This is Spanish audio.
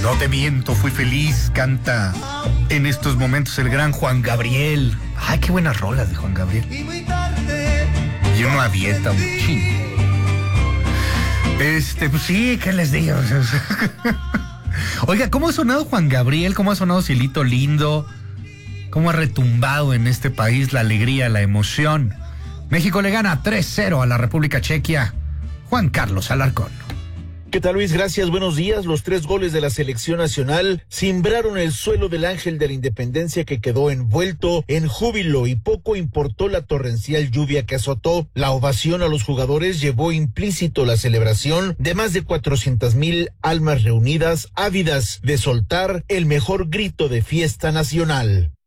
No te miento, fui feliz, canta en estos momentos el gran Juan Gabriel. Ay, qué buenas rolas de Juan Gabriel. Y uno a dieta, muchísimo. Pues sí, ¿qué les digo? Oiga, ¿cómo ha sonado Juan Gabriel? ¿Cómo ha sonado Cielito Lindo? ¿Cómo ha retumbado en este país la alegría, la emoción? México le gana 3-0 a la República Chequia. Juan Carlos Alarcón. ¿Qué tal, Luis? Gracias, buenos días. Los 3 goles de la selección nacional simbraron el suelo del Ángel de la Independencia, que quedó envuelto en júbilo, y poco importó la torrencial lluvia que azotó. La ovación a los jugadores llevó implícito la celebración de más de 400,000 almas reunidas, ávidas de soltar el mejor grito de fiesta nacional.